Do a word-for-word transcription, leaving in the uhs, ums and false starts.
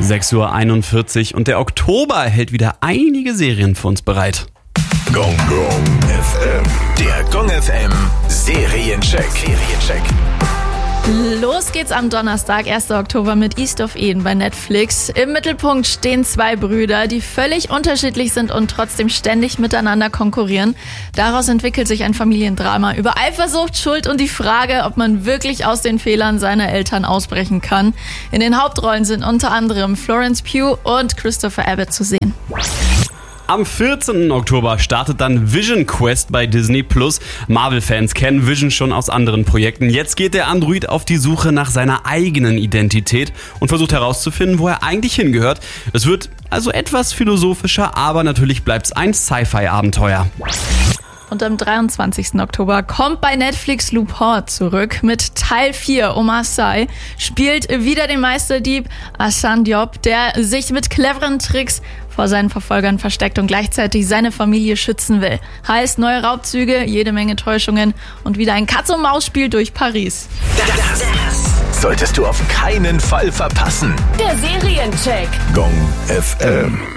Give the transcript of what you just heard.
sechs Uhr einundvierzig und der Oktober hält wieder einige Serien für uns bereit. Gong Gong F M. Der Gong F M Seriencheck. Seriencheck. Los geht's am Donnerstag, erster Oktober mit East of Eden bei Netflix. Im Mittelpunkt stehen zwei Brüder, die völlig unterschiedlich sind und trotzdem ständig miteinander konkurrieren. Daraus entwickelt sich ein Familiendrama über Eifersucht, Schuld und die Frage, ob man wirklich aus den Fehlern seiner Eltern ausbrechen kann. In den Hauptrollen sind unter anderem Florence Pugh und Christopher Abbott zu sehen. Am vierzehnten Oktober startet dann Vision Quest bei Disney Plus. Marvel-Fans kennen Vision schon aus anderen Projekten. Jetzt geht der Android auf die Suche nach seiner eigenen Identität und versucht herauszufinden, wo er eigentlich hingehört. Es wird also etwas philosophischer, aber natürlich bleibt es ein Sci-Fi-Abenteuer. Und am dreiundzwanzigsten Oktober kommt bei Netflix Lupin zurück mit Teil vier. Omar Sy spielt wieder den Meisterdieb Assane Diop, der sich mit cleveren Tricks vor seinen Verfolgern versteckt und gleichzeitig seine Familie schützen will. Heißt neue Raubzüge, jede Menge Täuschungen und wieder ein Katz-und-Maus-Spiel durch Paris. Das solltest du auf keinen Fall verpassen. Der Seriencheck. Gong F M.